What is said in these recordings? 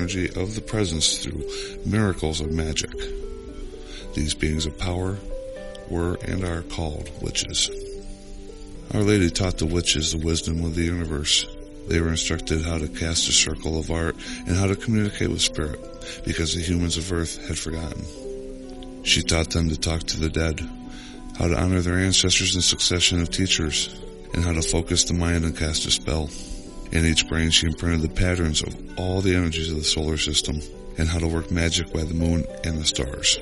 energy of the presence through miracles of magic. These beings of power were and are called witches. Our Lady taught the witches the wisdom of the universe. They were instructed how to cast a circle of art and how to communicate with spirit, because the humans of Earth had forgotten. She taught them to talk to the dead, how to honor their ancestors in succession of teachers, and how to focus the mind and cast a spell. In each brain she imprinted the patterns of all the energies of the solar system, and how to work magic by the moon and the stars.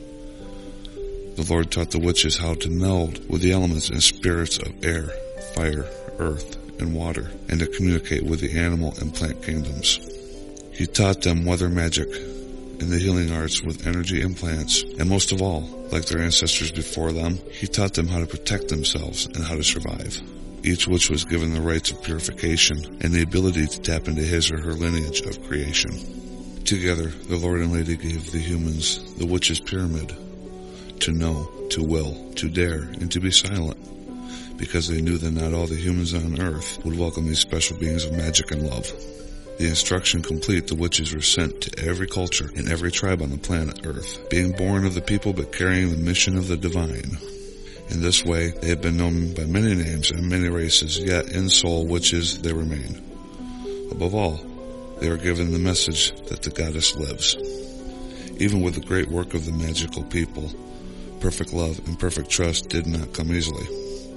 The Lord taught the witches how to meld with the elements and spirits of air, fire, earth, and water, and to communicate with the animal and plant kingdoms. He taught them weather magic and the healing arts with energy and plants, and most of all, like their ancestors before them, he taught them how to protect themselves and how to survive. Each witch was given the rites of purification and the ability to tap into his or her lineage of creation. Together, the Lord and Lady gave the humans the witch's pyramid: to know, to will, to dare, and to be silent, because they knew that not all the humans on earth would welcome these special beings of magic and love. The instruction complete, the witches were sent to every culture and every tribe on the planet Earth, being born of the people but carrying the mission of the divine. In this way, they have been known by many names and many races, yet in soul witches they remain. Above all, they are given the message that the goddess lives. Even with the great work of the magical people, perfect love and perfect trust did not come easily.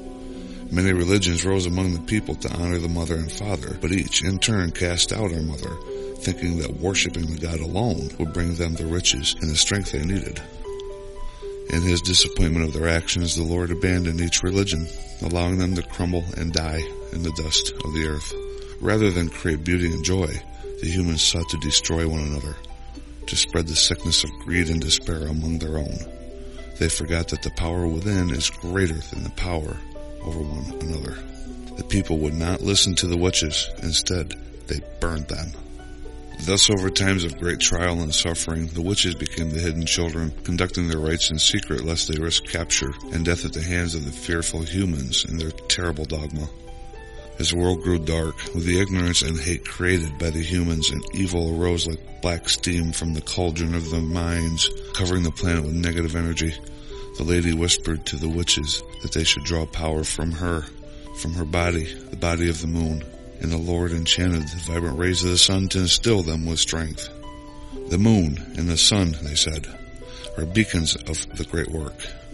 Many religions rose among the people to honor the mother and father, but each in turn cast out our mother, thinking that worshipping the god alone would bring them the riches and the strength they needed. In his disappointment of their actions, the Lord abandoned each religion, allowing them to crumble and die in the dust of the earth. Rather than create beauty and joy, the humans sought to destroy one another, to spread the sickness of greed and despair among their own. They forgot that the power within is greater than the power over one another. The people would not listen to the witches. Instead, they burned them. Thus, over times of great trial and suffering, the witches became the hidden children, conducting their rites in secret lest they risk capture and death at the hands of the fearful humans in their terrible dogma. As the world grew dark, with the ignorance and hate created by the humans, and evil arose like black steam from the cauldron of their minds, covering the planet with negative energy, the Lady whispered to the witches that they should draw power from her body, the body of the moon, and the Lord enchanted the vibrant rays of the sun to instill them with strength. The moon and the sun, they said, are beacons of the great work.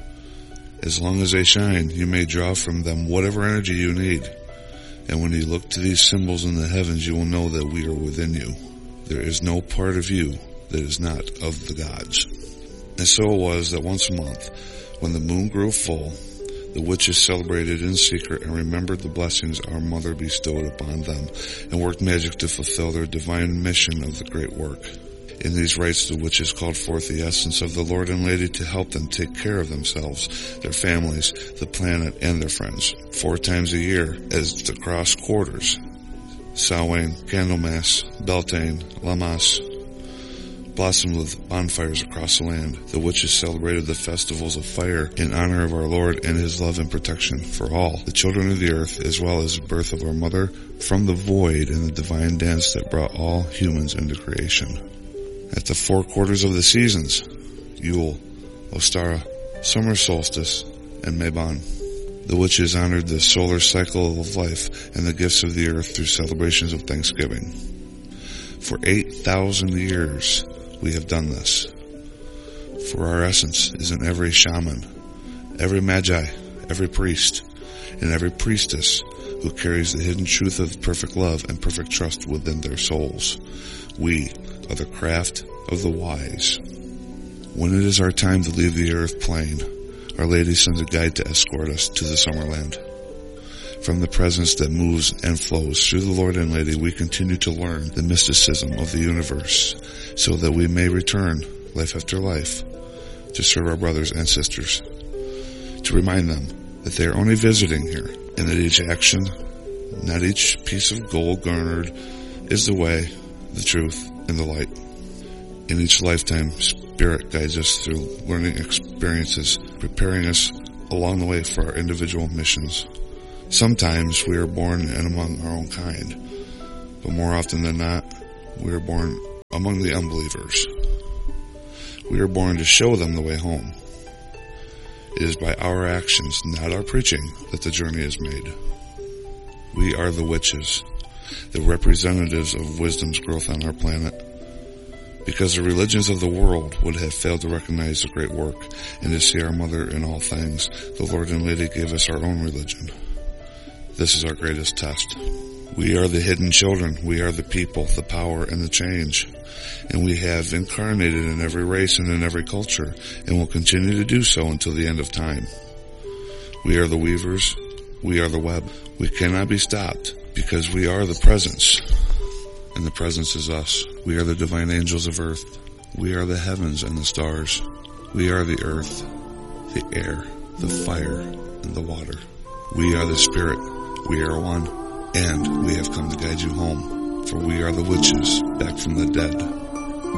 As long as they shine, you may draw from them whatever energy you need, and when you look to these symbols in the heavens, you will know that we are within you. There is no part of you that is not of the gods. And so it was that once a month, when the moon grew full, the witches celebrated in secret and remembered the blessings our mother bestowed upon them, and worked magic to fulfill their divine mission of the great work. In these rites, the witches called forth the essence of the Lord and Lady to help them take care of themselves, their families, the planet, and their friends. 4 times a year, as the cross quarters, Samhain, Candlemas, Beltane, Lammas, blossomed with bonfires across the land, the witches celebrated the festivals of fire in honor of our Lord and his love and protection for all, the children of the earth, as well as the birth of our mother from the void and the divine dance that brought all humans into creation. At the 4 quarters of the seasons, Yule, Ostara, summer solstice, and Mabon, the witches honored the solar cycle of life and the gifts of the earth through celebrations of Thanksgiving. For 8,000 years, we have done this. For our essence is in every shaman, every magi, every priest, and every priestess who carries the hidden truth of perfect love and perfect trust within their souls. We are the craft of the wise. When it is our time to leave the earth plane, Our Lady sends a guide to escort us to the Summerland. From the presence that moves and flows through the Lord and Lady, we continue to learn the mysticism of the universe, so that we may return, life after life, to serve our brothers and sisters, to remind them that they are only visiting here, and that each action, not each piece of gold garnered, is the way, the truth, and the light. In each lifetime, Spirit guides us through learning experiences, preparing us along the way for our individual missions. Sometimes we are born and among our own kind, but more often than not, we are born among the unbelievers. We are born to show them the way home. It is by our actions, not our preaching, that the journey is made. We are the witches, the representatives of wisdom's growth on our planet. Because the religions of the world would have failed to recognize the great work and to see our mother in all things, the Lord and Lady gave us our own religion. This is our greatest test. We are the hidden children. We are the people, the power, and the change. And we have incarnated in every race and in every culture, and will continue to do so until the end of time. We are the weavers. We are the web. We cannot be stopped because we are the presence. And the presence is us. We are the divine angels of earth. We are the heavens and the stars. We are the earth, the air, the fire, and the water. We are the spirit. We are one. And we have come to guide you home, for we are the witches back from the dead.